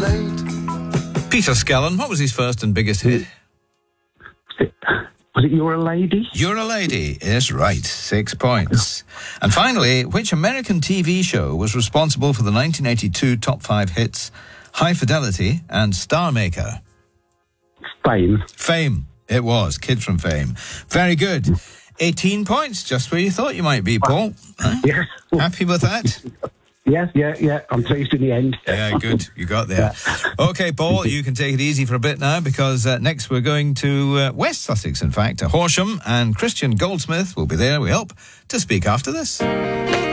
Peter Skellern, what was his first and biggest hit? Was it You're a Lady? You're a Lady is right. 6 points. And finally, which American TV show was responsible for the 1982 top 5 hits High Fidelity and Star Maker? Fame. Fame. It was. Kid from Fame. Very good. 18 points, just where you thought you might be, Paul. Huh? Yeah. Happy with that? Yes, yeah. I'm pleased in the end. Yeah, good. You got there. Okay, Paul, you can take it easy for a bit now because next we're going to West Sussex, in fact, to Horsham, and Christian Goldsmith will be there, we hope, to speak after this.